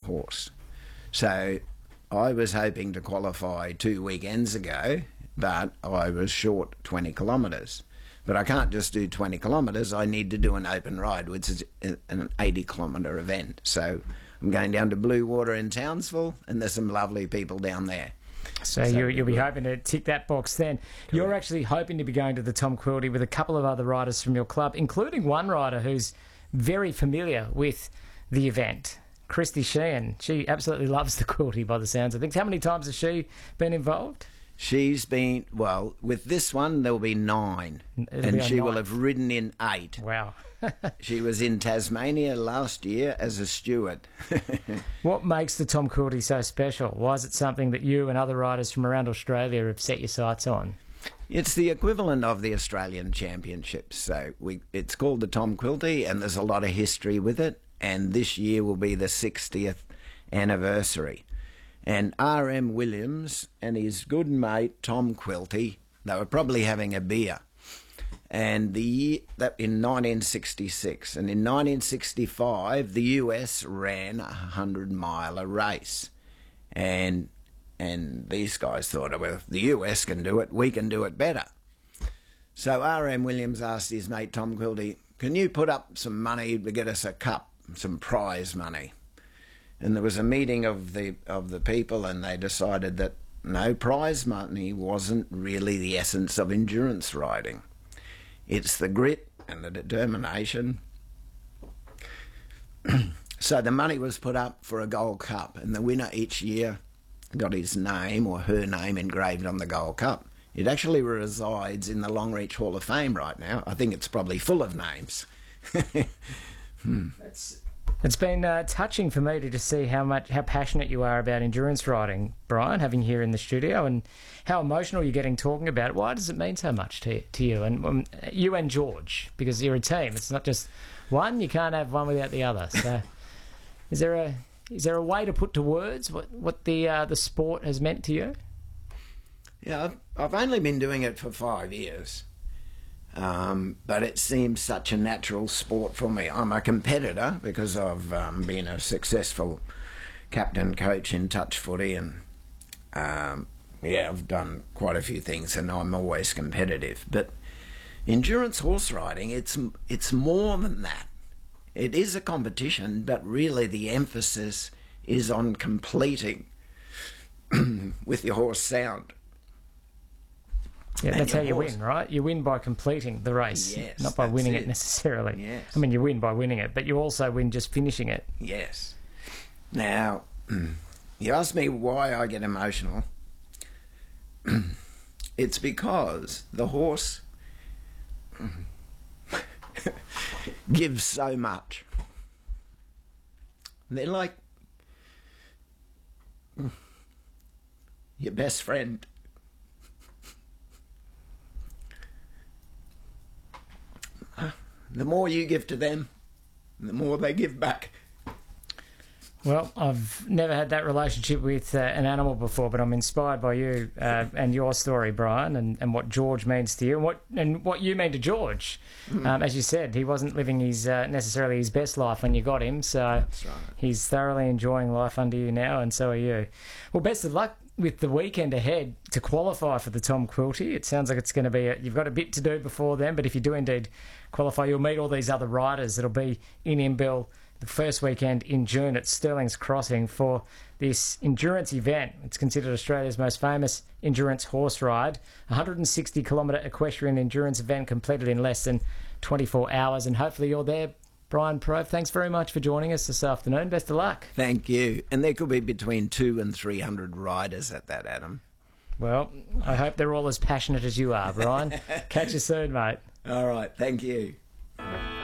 horse. So I was hoping to qualify 2 weekends ago, but I was short 20 kilometres. But I can't just do 20 kilometres, I need to do an open ride, which is an 80-kilometre event. So I'm going down to Blue Water in Townsville, and there's some lovely people down there. So you'll be hoping to tick that box then. Correct. You're actually hoping to be going to the Tom Quilty with a couple of other riders from your club, including one rider who's very familiar with the event, Christy Sheehan. She absolutely loves the Quilty by the sounds of things. How many times has she been involved? She's been, well, with this one, there'll be 9. And she will have ridden in 8. Wow. She was in Tasmania last year as a steward. What makes the Tom Quilty so special? Why is it something that you and other riders from around Australia have set your sights on? It's the equivalent of the Australian Championships. So it's called the Tom Quilty, and there's a lot of history with it. And this year will be the 60th anniversary. And R.M. Williams and his good mate Tom Quilty, they were probably having a beer. And in 1966, and in 1965, the US ran a 100-miler race. And these guys thought, well, if the US can do it, we can do it better. So R.M. Williams asked his mate Tom Quilty, can you put up some money to get us a cup, some prize money? And there was a meeting of the people, and they decided that no, prize money wasn't really the essence of endurance riding. It's the grit and the determination. So the money was put up for a Gold Cup, and the winner each year got his name or her name engraved on the Gold Cup. It actually resides in the Longreach Hall of Fame right now. I think it's probably full of names. It's been touching for me to just see how passionate you are about endurance riding, Brian, having here in the studio, and how emotional you're getting talking about it. Why does it mean so much to you and you and George? Because you're a team. It's not just one. You can't have one without the other. So, is there a way to put to words what the sport has meant to you? Yeah, I've only been doing it for 5 years. But it seems such a natural sport for me. I'm a competitor because I've been a successful captain coach in touch footy, and I've done quite a few things, and I'm always competitive. But endurance horse riding, it's more than that. It is a competition, but really the emphasis is on completing with your horse sound. Yeah, that's how you win, right? You win by completing the race, not by winning it necessarily. Yes. I mean, you win by winning it, but you also win just finishing it. Yes. Now, you asked me why I get emotional. It's because the horse gives so much. They're like your best friend. The more you give to them, the more they give back. Well, I've never had that relationship with an animal before, but I'm inspired by you and your story, Brian, and what George means to you, and what you mean to George. As you said, he wasn't living his necessarily his best life when you got him, so that's right. He's thoroughly enjoying life under you now, and so are you. Well, best of luck with the weekend ahead to qualify for the Tom Quilty. It sounds like it's going to be you've got a bit to do before then, but if you do indeed qualify, you'll meet all these other riders that'll be in Imbil the first weekend in June at Stirling's Crossing for this endurance event. It's considered Australia's most famous endurance horse ride, 160-kilometre equestrian endurance event completed in less than 24 hours, and hopefully you're there. Brian Prove, thanks very much for joining us this afternoon. Best of luck. Thank you. And there could be between 200 and 300 riders at that, Adam. Well, I hope they're all as passionate as you are, Brian. Catch you soon, mate. All right. Thank you.